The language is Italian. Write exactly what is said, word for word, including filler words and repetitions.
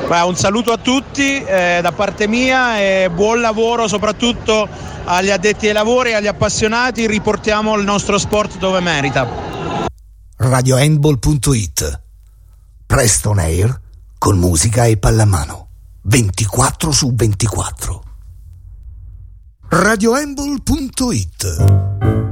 Beh, un saluto a tutti eh, da parte mia e buon lavoro soprattutto agli addetti ai lavori e agli appassionati. Riportiamo il nostro sport dove merita. radio handball punto it, presto on air con musica e pallamano ventiquattro su ventiquattro. radio handball punto it